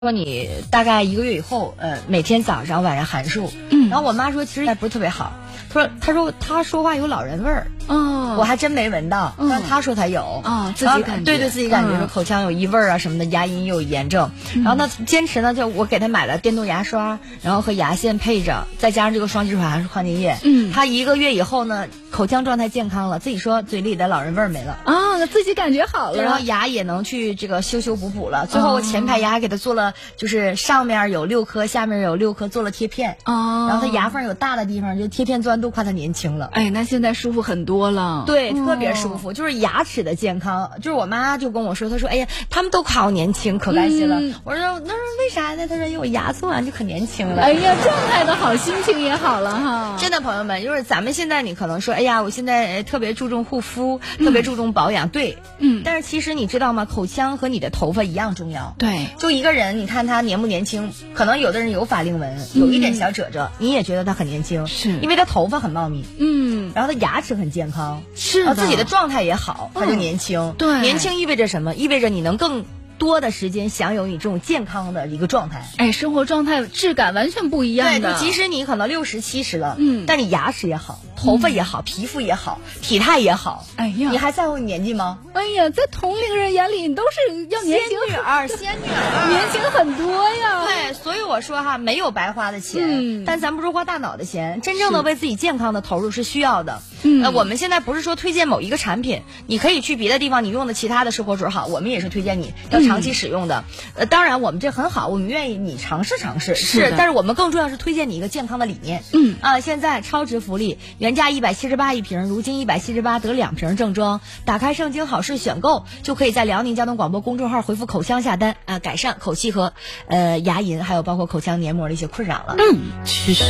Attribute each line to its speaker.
Speaker 1: 说你大概1个月以后，每天早上晚上含漱。然后我妈说其实也不是特别好，她说她说话有老人味儿。我还真没闻到，但她说她有。
Speaker 2: 自己感觉。
Speaker 1: 对，自己感觉说口腔有异味啊什么的，牙龈又有炎症。然后呢，坚持呢，就我给她买了电动牙刷，然后和牙线配着，再加上这个双基础含矿净液。她1个月以后呢，口腔状态健康了，自己说嘴里的老人味儿没了。
Speaker 2: 自己感觉好了，
Speaker 1: 然后牙也能去这个修补了。最后我前排牙还给他做了，就是上面有6颗，下面有6颗，做了贴片。然后他牙缝有大的地方，就贴片做完都夸他年轻了。
Speaker 2: 哎，那现在舒服很多了。
Speaker 1: 对，特别舒服，就是牙齿的健康。就是我妈就跟我说，她说哎呀，他们都夸我年轻，可开心了。我说那为啥呢？她说因为我牙做完就可年轻了。
Speaker 2: 哎呀，状态的好，心情也好了哈。
Speaker 1: 真的，朋友们，就是咱们现在你可能说，哎呀，我现在特别注重护肤，特别注重保养。对，但是其实你知道吗？口腔和你的头发一样重要。
Speaker 2: 对，
Speaker 1: 就一个人，你看他年不年轻，可能有的人有法令纹，有一点小褶褶，你也觉得他很年轻，
Speaker 2: 是
Speaker 1: 因为他头发很茂密，然后他牙齿很健康，
Speaker 2: 是的，
Speaker 1: 自己的状态也好，他就年轻。
Speaker 2: 对，
Speaker 1: 年轻意味着什么？意味着你能更多的时间享有你这种健康的一个状态。
Speaker 2: 哎，生活状态质感完全不一样的。
Speaker 1: 对，即使你可能60、70了，但你牙齿也好，头发也好，皮肤也好，体态也好。
Speaker 2: 哎呀，
Speaker 1: 你还在乎你年纪吗？
Speaker 2: 哎呀，在同龄人眼里，你都是要年轻
Speaker 1: 仙女儿，
Speaker 2: 年轻很多呀。
Speaker 1: 对，所以我说哈，没有白花的钱，但咱不是花大脑的钱，真正的为自己健康的投入是需要的。我们现在不是说推荐某一个产品，你可以去别的地方，你用的其他的生活水好，我们也是推荐你要长期使用的。当然我们这很好，我们愿意你尝试，是，但是我们更重要是推荐你一个健康的理念。现在超值福利，原价178一瓶，如今178得2瓶正装。打开盛京好事选购，就可以在辽宁交通广播公众号回复口腔下单改善口气和牙龈，还有包括口腔黏膜的一些困扰了。
Speaker 2: 其实